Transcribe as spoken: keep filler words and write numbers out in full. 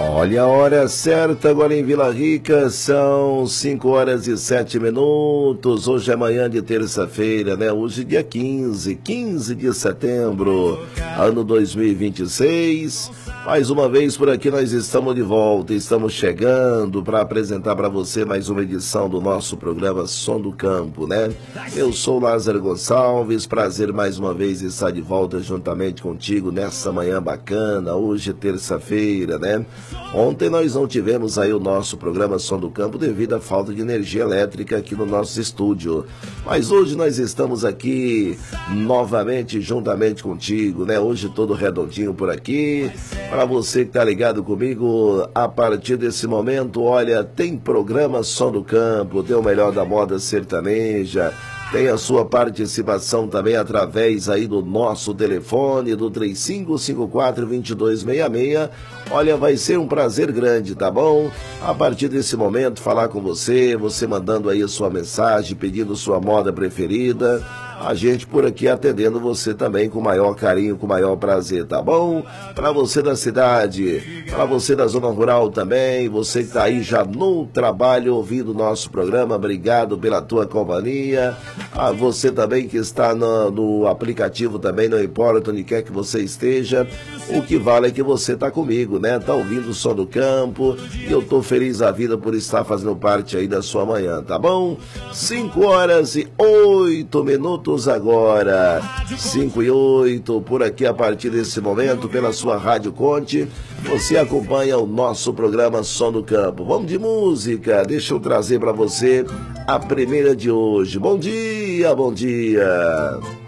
Olha a hora certa agora em Vila Rica, são cinco horas e sete minutos, hoje é manhã de terça-feira, né? Hoje dia quinze, quinze de setembro, ano dois mil e vinte e seis, mais uma vez por aqui nós estamos de volta, estamos chegando para apresentar para você mais uma edição do nosso programa Som do Campo, né? Eu sou Lázaro Gonçalves, prazer mais uma vez estar de volta juntamente contigo nessa manhã bacana, hoje é terça-feira, né? Ontem nós não tivemos aí o nosso programa Som do Campo devido à falta de energia elétrica aqui no nosso estúdio. Mas hoje nós estamos aqui novamente juntamente contigo, né? Hoje todo redondinho por aqui. Para você que tá ligado comigo, a partir desse momento, olha, tem programa Som do Campo, tem o melhor da moda sertaneja. Tem a sua participação também através aí do nosso telefone, do três cinco cinco quatro, dois dois seis seis. Olha, vai ser um prazer grande, tá bom? A partir desse momento, falar com você, você mandando aí a sua mensagem, pedindo sua moda preferida. A gente por aqui atendendo você também com maior carinho, com maior prazer, tá bom? Para você da cidade, para você da zona rural também, você que tá aí já no trabalho ouvindo o nosso programa, obrigado pela tua companhia. A você também que está no, no aplicativo também, não importa onde quer que você esteja, o que vale é que você tá comigo, né? Tá ouvindo o Som do Campo e eu tô feliz a vida por estar fazendo parte aí da sua manhã, tá bom? cinco horas e oito minutos agora, cinco e oito, por aqui a partir desse momento, pela sua Rádio Conte, você acompanha o nosso programa Som do Campo. Vamos de música, deixa eu trazer para você a primeira de hoje. Bom dia, bom dia.